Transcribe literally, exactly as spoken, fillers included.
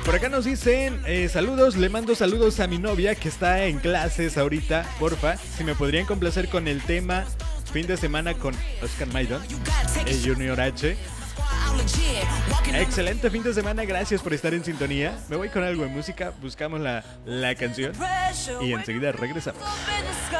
Por acá nos dicen eh, saludos, le mando saludos a mi novia que está en clases ahorita. Porfa, si me podrían complacer con el tema Fin de Semana con Oscar Maidon, el Junior H. Excelente fin de semana, gracias por estar en sintonía. Me voy con algo de música, buscamos la, la canción y enseguida regresamos.